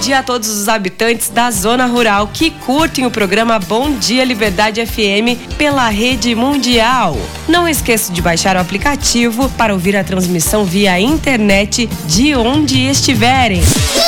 dia a todos os habitantes da zona rural que curtem o programa Bom Dia Liberdade FM pela rede mundial. Não esqueça de baixar o aplicativo para ouvir a transmissão via internet de onde estiverem.